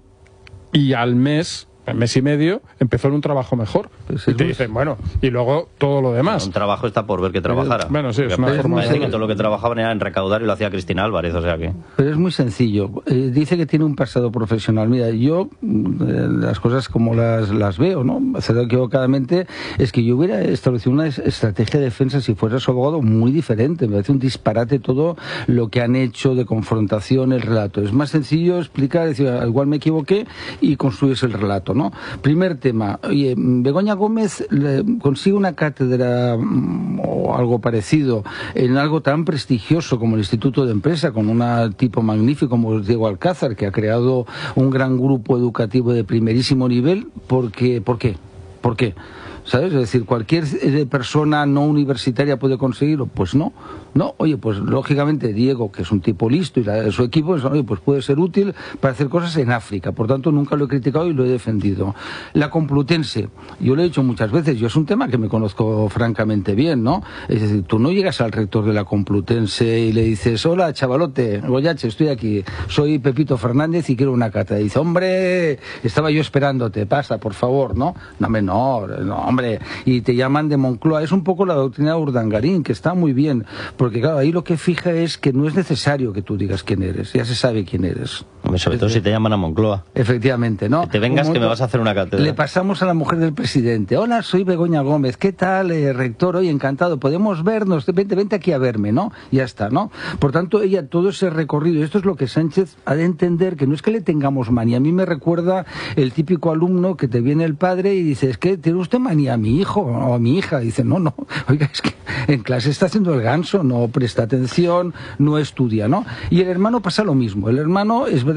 y al mes... en mes y medio empezó en un trabajo mejor. Pues y te dicen, bueno, y luego todo lo demás. Bueno, un trabajo está por ver que trabajara. Bueno, sí, es una Pero forma parece de... que todo lo que trabajaban era en recaudar y lo hacía Cristina Álvarez, o sea que... Pero es muy sencillo. Eh, dice que tiene un pasado profesional. Mira, yo eh, las cosas como las, las veo, ¿no? Hacer equivocadamente es que yo hubiera establecido una estrategia de defensa si fuera su abogado muy diferente. Me parece un disparate todo lo que han hecho de confrontación, el relato. Es más sencillo explicar, decir, igual me equivoqué y construyes el relato, ¿no? Primer tema, oye, Begoña Gómez le, consigue una cátedra mmm, o algo parecido en algo tan prestigioso como el Instituto de Empresa, con un tipo magnífico como Diego Alcázar, que ha creado un gran grupo educativo de primerísimo nivel. Porque, ¿por qué? ¿Por qué? ¿Sabes? Es decir, ¿cualquier persona no universitaria puede conseguirlo? Pues no. No, oye, pues lógicamente Diego, que es un tipo listo, y la, su equipo, oye, pues puede ser útil para hacer cosas en África. Por tanto, nunca lo he criticado y lo he defendido. La Complutense, yo lo he dicho muchas veces, yo es un tema que me conozco francamente bien, ¿no? Es decir, tú no llegas al rector de la Complutense y le dices, hola, chavalote, Goyache, estoy aquí, soy Pepito Fernández y quiero una cata. Y dice, hombre, estaba yo esperándote, pasa, por favor, ¿no? No, hombre, no, no, hombre. Y te llaman de Moncloa. Es un poco la doctrina de Urdangarín, que está muy bien. Porque claro, ahí lo que fija es que no es necesario que tú digas quién eres, ya se sabe quién eres. Hombre, sobre todo si te llaman a Moncloa. Efectivamente, ¿no? Que te vengas que me vas a hacer una cátedra. Le pasamos a la mujer del presidente, hola, soy Begoña Gómez, ¿qué tal, eh, rector? Oye, encantado, podemos vernos, vente, vente aquí a verme, ¿no? Ya está, ¿no? Por tanto, ella, todo ese recorrido, y esto es lo que Sánchez ha de entender, que no es que le tengamos manía. A mí me recuerda el típico alumno que te viene el padre y dice, es que tiene usted manía a mi hijo o a mi hija. Y dice, no, no, oiga, es que en clase está haciendo el ganso, no presta atención, no estudia, ¿no? Y el hermano pasa lo mismo. El hermano es verdad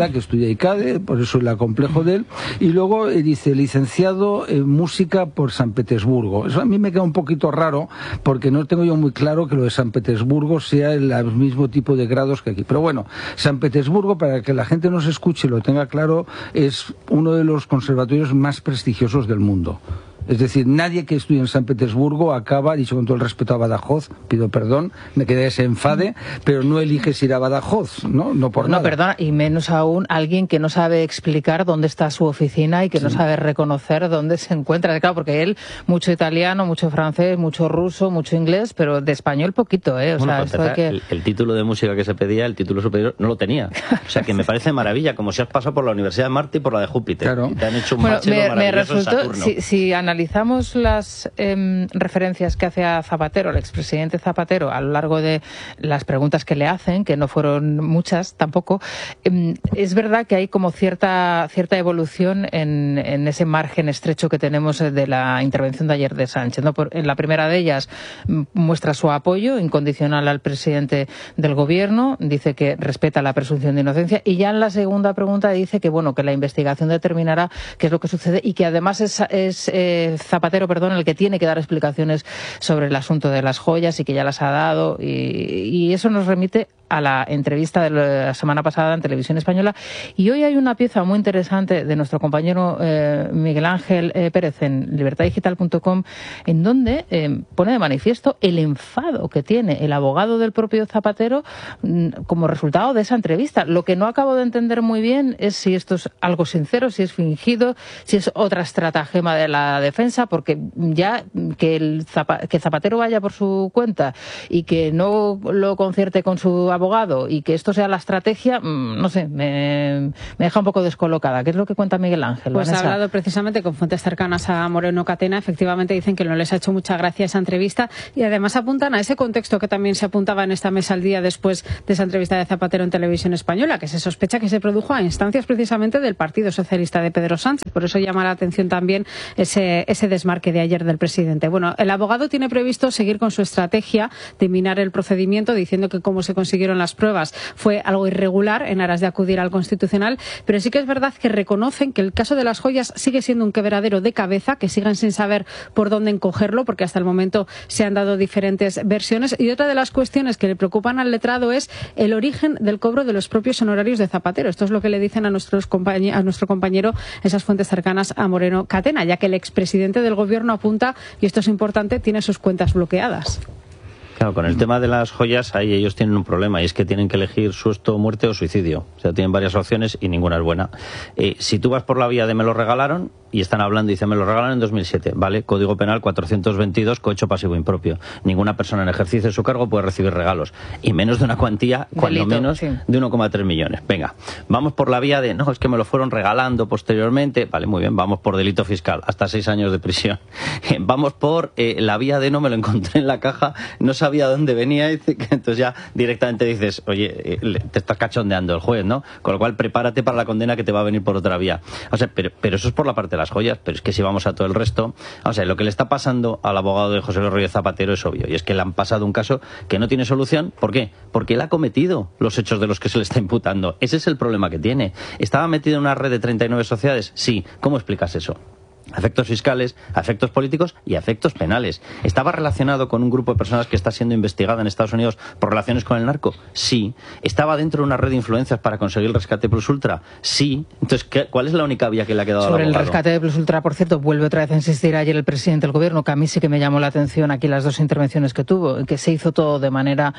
hermana que estudia I C A D E, por eso el complejo de él, y luego eh, dice licenciado en música por San Petersburgo. Eso a mí me queda un poquito raro, porque no tengo yo muy claro que lo de San Petersburgo sea el, el mismo tipo de grados que aquí. Pero bueno, San Petersburgo, para que la gente nos escuche y lo tenga claro, es uno de los conservatorios más prestigiosos del mundo. Es decir, nadie que estudie en San Petersburgo acaba, dicho con todo el respeto a Badajoz, pido perdón, me quedé ese enfade, pero no eliges ir a Badajoz, ¿no? No por no, nada. perdona, y menos aún alguien que no sabe explicar dónde está su oficina y que sí. no sabe reconocer dónde se encuentra. Claro, porque él, mucho italiano, mucho francés, mucho ruso, mucho inglés, pero de español poquito, ¿eh? O bueno, sea, esto de que... el, el título de música que se pedía, el título superior, no lo tenía. O sea, que me parece maravilla, como si has pasado por la Universidad de Marte y por la de Júpiter. Claro. Y te han hecho un bueno, bachelo me, maravilloso me resultó, en Saturno. Si, si analizamos la Eh, referencias que hace a Zapatero, el expresidente Zapatero, a lo largo de las preguntas que le hacen, que no fueron muchas tampoco, eh, es verdad que hay como cierta cierta evolución en, en ese margen estrecho que tenemos de la intervención de ayer de Sánchez, ¿no? Por, en la primera de ellas muestra su apoyo incondicional al presidente del gobierno, dice que respeta la presunción de inocencia, y ya en la segunda pregunta dice que bueno que la investigación determinará qué es lo que sucede y que además es, es eh, Zapatero, perdón, el que tiene que dar explicaciones sobre el asunto de las joyas y que ya las ha dado, y, y eso nos remite a la entrevista de la semana pasada en Televisión Española. Y hoy hay una pieza muy interesante de nuestro compañero eh, Miguel Ángel eh, Pérez en libertad digital punto com, en donde eh, pone de manifiesto el enfado que tiene el abogado del propio Zapatero mm, como resultado de esa entrevista. Lo que no acabo de entender muy bien es si esto es algo sincero, si es fingido, si es otra estratagema de la defensa, porque ya que el Zapa- que Zapatero vaya por su cuenta y que no lo concierte con su abogado y que esto sea la estrategia, no sé, me, me deja un poco descolocada. ¿Qué es lo que cuenta Miguel Ángel? Pues Vanessa. ha hablado precisamente con fuentes cercanas a Moreno Catena. Efectivamente dicen que no les ha hecho mucha gracia esa entrevista y además apuntan a ese contexto que también se apuntaba en esta mesa al día después de esa entrevista de Zapatero en Televisión Española, que se sospecha que se produjo a instancias precisamente del Partido Socialista de Pedro Sánchez. Por eso llama la atención también ese, ese desmarque de ayer del presidente. Bueno, el abogado tiene previsto seguir con su estrategia de minar el procedimiento, diciendo que como se consiguió las pruebas fue algo irregular en aras de acudir al Constitucional, pero sí que es verdad que reconocen que el caso de las joyas sigue siendo un quebradero de cabeza, que siguen sin saber por dónde encogerlo, porque hasta el momento se han dado diferentes versiones. Y otra de las cuestiones que le preocupan al letrado es el origen del cobro de los propios honorarios de Zapatero. Esto es lo que le dicen a, nuestros compañe- a nuestro compañero esas fuentes cercanas a Moreno Catena, ya que el expresidente del gobierno apunta, y esto es importante, tiene sus cuentas bloqueadas. Claro, con el tema de las joyas, ahí ellos tienen un problema, y es que tienen que elegir susto, muerte o suicidio. O sea, tienen varias opciones y ninguna es buena. Eh, si tú vas por la vía de me lo regalaron, y están hablando y dicen, me lo regalaron en dos mil siete, ¿vale? Código Penal cuatrocientos veintidós, cohecho pasivo impropio. Ninguna persona en ejercicio de su cargo puede recibir regalos, y menos de una cuantía, cuando Delito, menos, sí. de uno coma tres millones. Venga, vamos por la vía de, no, es que me lo fueron regalando posteriormente. Vale, muy bien, vamos por delito fiscal, hasta seis años de prisión. Vamos por eh, la vía de, no, me lo encontré en la caja, no sabía dónde venía, entonces ya directamente dices, oye, te estás cachondeando el juez, ¿no? Con lo cual, prepárate para la condena que te va a venir por otra vía. O sea, pero, pero eso es por la parte de las joyas, pero es que si vamos a todo el resto, o sea, lo que le está pasando al abogado de José Luis Rodríguez Zapatero es obvio, y es que le han pasado un caso que no tiene solución. ¿Por qué? Porque él ha cometido los hechos de los que se le está imputando. Ese es el problema que tiene. ¿Estaba metido en una red de treinta y nueve sociedades? Sí. ¿Cómo explicas eso? A efectos fiscales, a efectos políticos y a efectos penales. ¿Estaba relacionado con un grupo de personas que está siendo investigada en Estados Unidos por relaciones con el narco? Sí. ¿Estaba dentro de una red de influencias para conseguir el rescate plus ultra? Sí. Entonces, ¿qué, ¿cuál es la única vía que le ha quedado Sobre al abogado? el rescate de plus ultra, por cierto, vuelve otra vez a insistir ayer el presidente del gobierno, que a mí sí que me llamó la atención aquí las dos intervenciones que tuvo, que se hizo todo de manera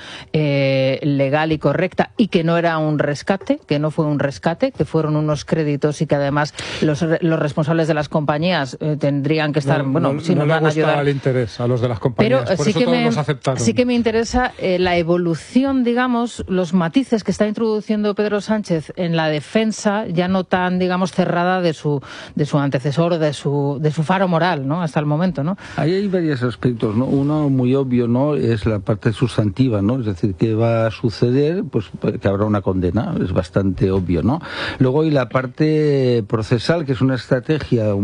eh, legal y correcta, y que no era un rescate, que no fue un rescate, que fueron unos créditos, y que además los, los responsables de las compañías Eh, tendrían que estar, no, bueno, no, si no nos le van a ayudar. gustaba el interés a los de las compañías, Pero por sí eso que, todos me, los aceptaron. sí que me interesa eh, la evolución, digamos, los matices que está introduciendo Pedro Sánchez en la defensa, ya no tan, digamos, cerrada de su de su antecesor, de su de su faro moral, ¿no? Hasta el momento, ¿no? Ahí hay varios aspectos, ¿no? Uno muy obvio, ¿no? Es la parte sustantiva, ¿no? Es decir, ¿qué va a suceder? Pues que habrá una condena, es bastante obvio, ¿no? Luego hay la parte procesal, que es una estrategia un poco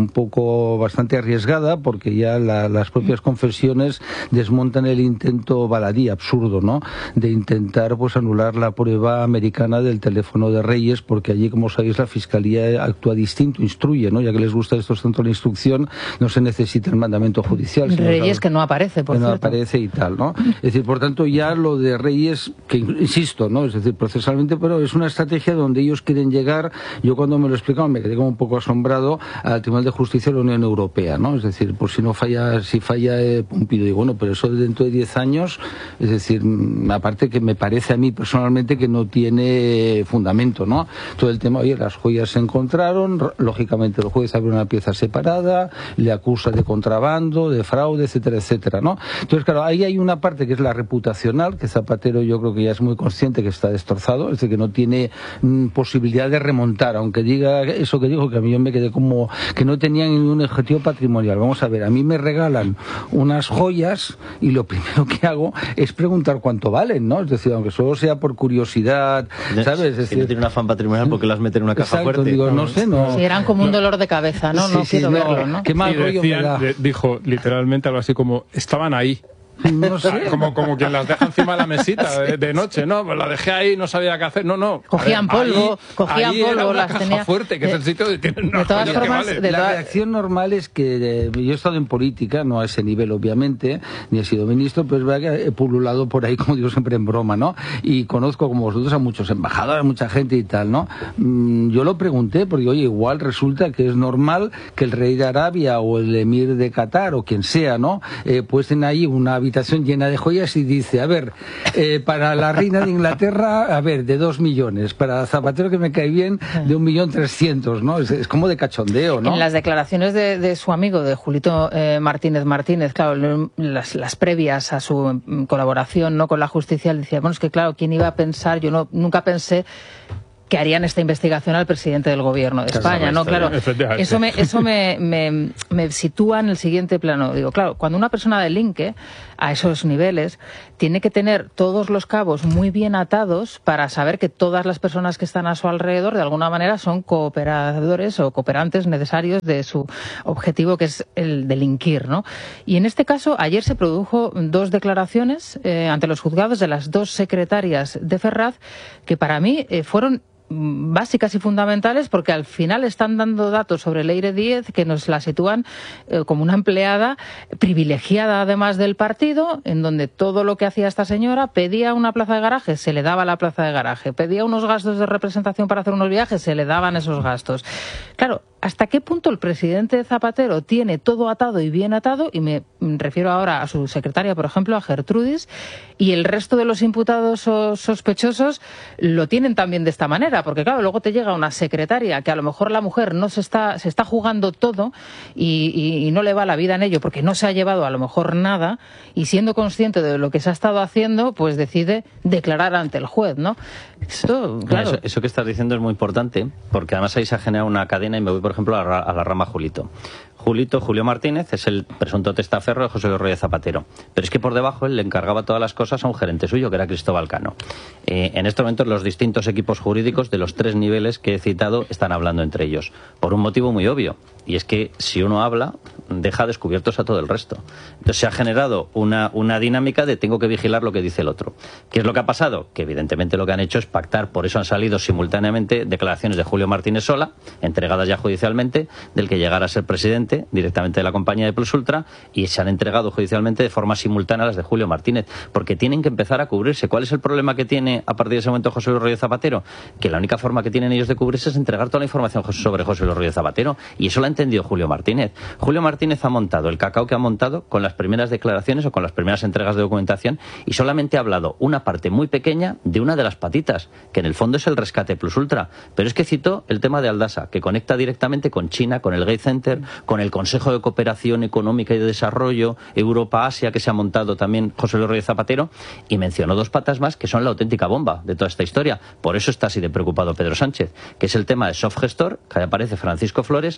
poco bastante arriesgada, porque ya la, las propias confesiones desmontan el intento baladí, absurdo, ¿no?, de intentar pues anular la prueba americana del teléfono de Reyes, porque allí, como sabéis, la Fiscalía actúa distinto, instruye, ¿no?, ya que les gusta estos centros de instrucción, no se necesita el mandamiento judicial. Reyes, que no aparece, por que no cierto. aparece y tal, ¿no? Es decir, por tanto, ya lo de Reyes, que insisto, ¿no?, es decir, procesalmente, pero es una estrategia donde ellos quieren llegar. Yo cuando me lo explicaban me quedé como un poco asombrado al Tribunal de Justicia de la Unión Europea, ¿no? Es decir, por si no falla, si falla eh, Pumpido, y bueno, pero eso dentro de diez años, es decir, aparte que me parece a mí personalmente que no tiene fundamento, ¿no? Todo el tema, oye, las joyas se encontraron, lógicamente el juez abre una pieza separada, le acusa de contrabando, de fraude, etcétera, etcétera, ¿no? Entonces, claro, ahí hay una parte que es la reputacional, que Zapatero yo creo que ya es muy consciente que está destrozado, es decir, que no tiene mm, posibilidad de remontar, aunque diga eso que dijo, que a mí yo me quedé como que no tenía ningún objetivo patrimonial. Vamos a ver, a mí me regalan unas joyas y lo primero que hago es preguntar cuánto valen, ¿no? Es decir, aunque solo sea por curiosidad, ¿sabes? Es decir, si no tiene un afán patrimonial, ¿por qué las mete en una caja exacto, fuerte? digo, no sé, no. Si eran como un dolor de cabeza, ¿no? No Sí, quiero sí, verlo, ¿no? Qué mal Sí, rollo me decían, da. de- dijo literalmente algo así como, estaban ahí. No sé. Como, como quien las deja encima de la mesita de, de noche, ¿no? Pues la dejé ahí, no sabía qué hacer. No, no. Cogían A ver, polvo, ahí- cogían ahí era polvo, una las caja tenía- fuerte, que es de- el sitio de tienen unas de todas joyas que formas, valen. de La toda- reacción normal es que eh, yo he estado en política, no a ese nivel obviamente, ni he sido ministro, pero es verdad que he pululado por ahí, como digo siempre en broma, ¿no? Y conozco como vosotros a muchos embajadores, mucha gente y tal, ¿no? Mm, yo lo pregunté porque, oye, igual resulta que es normal que el rey de Arabia o el emir de Qatar o quien sea, ¿no? Eh, pues tienen ahí una habitación llena de joyas y dice, a ver, eh, para la reina de Inglaterra, a ver, de dos millones, para Zapatero, que me cae bien, de un millón trescientos, ¿no? Es, es como de cachondeo, ¿no? En las declaraciones de, de su amigo, de Julito eh, Martínez Martínez, claro, lo- las, las previas a su mm, colaboración, ¿no?, con la justicia, él decía, bueno, es que claro, ¿quién iba a pensar? Yo no, nunca pensé que harían esta investigación al presidente del gobierno de Claro, España, ¿no? esto, Claro, efectivamente. eso me, eso me, me, me sitúa en el siguiente plano. Digo, claro, cuando una persona delinque a esos niveles, tiene que tener todos los cabos muy bien atados para saber que todas las personas que están a su alrededor, de alguna manera, son cooperadores o cooperantes necesarios de su objetivo, que es el delinquir, ¿no? Y en este caso, ayer se produjo dos declaraciones eh, ante los juzgados de las dos secretarias de Ferraz, que para mí eh, fueron básicas y fundamentales, porque al final están dando datos sobre Leire Díez que nos la sitúan eh, como una empleada privilegiada, además del partido, en donde todo lo que hacía esta señora, pedía una plaza de garaje, se le daba la plaza de garaje, pedía unos gastos de representación para hacer unos viajes, se le daban esos gastos. Claro, ¿hasta qué punto el presidente Zapatero tiene todo atado y bien atado? Y me refiero ahora a su secretaria, por ejemplo, a Gertrudis, y el resto de los imputados o sospechosos lo tienen también de esta manera, porque claro, luego te llega una secretaria que a lo mejor la mujer no se está, se está jugando todo y, y, y no le va la vida en ello porque no se ha llevado a lo mejor nada, y siendo consciente de lo que se ha estado haciendo, pues decide declarar ante el juez, ¿no? Esto, claro. Eso, eso que estás diciendo es muy importante, porque además ahí se ha generado una cadena, y me voy, por ejemplo, a la, a la rama Julito. Julito, Julio Martínez, es el presunto testaferro de José Luis Rodríguez Zapatero. Pero es que por debajo él le encargaba todas las cosas a un gerente suyo, que era Cristóbal Cano. Eh, en estos momentos los distintos equipos jurídicos de los tres niveles que he citado están hablando entre ellos. Por un motivo muy obvio. Y es que si uno habla, deja descubiertos a todo el resto. Entonces se ha generado una, una dinámica de tengo que vigilar lo que dice el otro. ¿Qué es lo que ha pasado? Que evidentemente lo que han hecho es pactar, por eso han salido simultáneamente declaraciones de Julio Martínez Sola, entregadas ya judicialmente, del que llegara a ser presidente directamente de la compañía de Plus Ultra, y se han entregado judicialmente de forma simultánea las de Julio Martínez, porque tienen que empezar a cubrirse. ¿Cuál es el problema que tiene a partir de ese momento José Luis Rodríguez Zapatero? Que la única forma que tienen ellos de cubrirse es entregar toda la información sobre José Luis Rodríguez Zapatero, y eso lo ha entendido Julio Martínez. Julio Martínez ha montado el cacao que ha montado con las primeras declaraciones o con las primeras entregas de documentación, y solamente ha hablado una parte muy pequeña de una de las patitas, que en el fondo es el rescate Plus Ultra. Pero es que citó el tema de Aldasa, que conecta directamente con China, con el Gate Center, con el Consejo de Cooperación Económica y de Desarrollo Europa-Asia, que se ha montado también José Luis Rodríguez Zapatero, y mencionó dos patas más que son la auténtica bomba de toda esta historia. Por eso está así de preocupado Pedro Sánchez, que es el tema de Softgestor, que aparece Francisco Flores, que era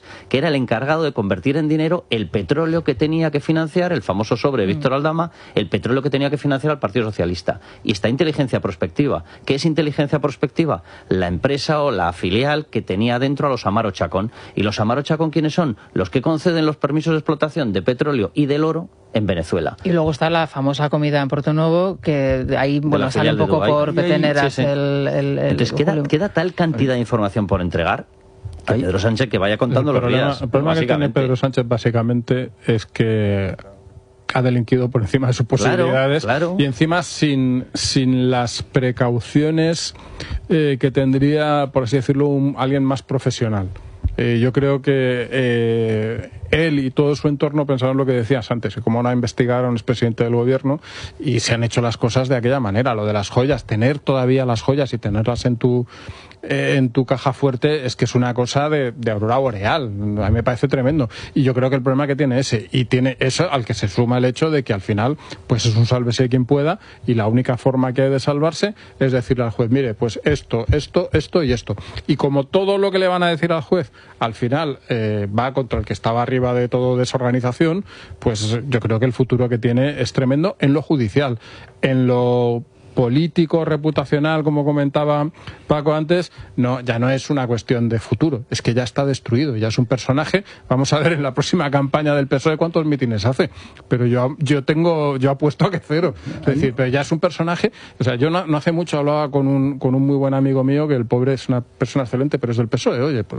era el encargado de convertir en dinero el petróleo que tenía que financiar, el famoso sobre de Víctor Aldama, el petróleo que tenía que financiar al Partido Socialista. Y está inteligencia prospectiva. ¿Qué es inteligencia prospectiva? La empresa o la filial que tenía dentro a los Amaro Chacón. ¿Y los Amaro Chacón quiénes son? Los que conceden los permisos de explotación de petróleo y del oro en Venezuela. Y luego está la famosa comida en Porto Nuevo, que de ahí bueno, sale un poco por peteneras. Sí, sí. El, el, el, Entonces queda, queda tal cantidad de información por entregar que Pedro Sánchez que vaya contando el problema, los días. El problema que tiene Pedro Sánchez básicamente es que ha delinquido por encima de sus posibilidades, claro, claro. y encima sin, sin las precauciones eh, que tendría, por así decirlo, un, alguien más profesional. Eh, yo creo que eh, él y todo su entorno pensaron lo que decías antes, que como no investigaron, es presidente del gobierno y se han hecho las cosas de aquella manera. Lo de las joyas, tener todavía las joyas y tenerlas en tu eh, en tu caja fuerte es que es una cosa de, de aurora boreal. A mí me parece tremendo. Y yo creo que el problema que tiene ese, y tiene eso al que se suma el hecho de que al final pues es un sálvese de quien pueda, y la única forma que hay de salvarse es decirle al juez, mire, pues esto, esto, esto y esto. Y como todo lo que le van a decir al juez al final eh, va contra el que estaba arriba de todo de esa organización, pues yo creo que el futuro que tiene es tremendo en lo judicial. En lo político, reputacional, como comentaba Paco antes, no, ya no es una cuestión de futuro, es que ya está destruido, ya es un personaje. Vamos a ver en la próxima campaña del P S O E cuántos mítines hace, pero yo yo tengo, yo apuesto a que cero, es decir, pero ya es un personaje. O sea, yo no, no hace mucho hablaba con un, con un muy buen amigo mío, que el pobre es una persona excelente, pero es del P S O E, oye, pues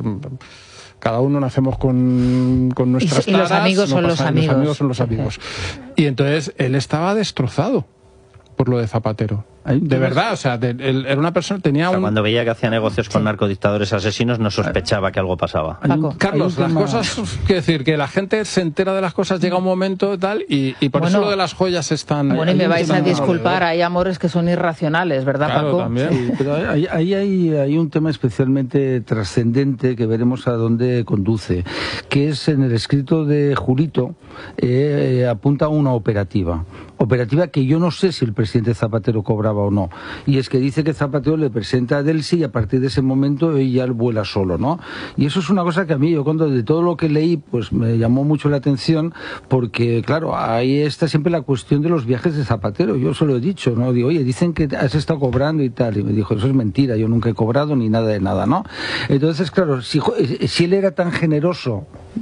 cada uno nacemos con, con nuestras y, taras, y los amigos no son los pasa, amigos. los amigos son los amigos. Y entonces él estaba destrozado por lo de Zapatero. De verdad, o sea, de, él era una persona, tenía o sea, un... cuando veía que hacía negocios con narcodictadores asesinos, no sospechaba que algo pasaba. Paco, Carlos, las cosas, quiero decir, que la gente se entera de las cosas, llega un momento tal, y, y por bueno, eso lo de las joyas es tan... Bueno, y me vais a disculpar, hay amores que son irracionales, ¿verdad, claro, Paco? También. Sí, pero ahí hay, hay, hay un tema especialmente trascendente que veremos a dónde conduce, que es en el escrito de Julito, eh, eh, apunta a una operativa. Operativa que yo no sé si el presidente Zapatero cobraba o no. Y es que dice que Zapatero le presenta a Delcy y a partir de ese momento ella vuela solo, ¿no? Y eso es una cosa que a mí, yo cuando de todo lo que leí, pues me llamó mucho la atención, porque claro, ahí está siempre la cuestión de los viajes de Zapatero. Yo se lo he dicho, ¿no? Digo, oye, dicen que has estado cobrando y tal. Y me dijo, eso es mentira, yo nunca he cobrado ni nada de nada, ¿no? Entonces, claro, si, si él era tan generoso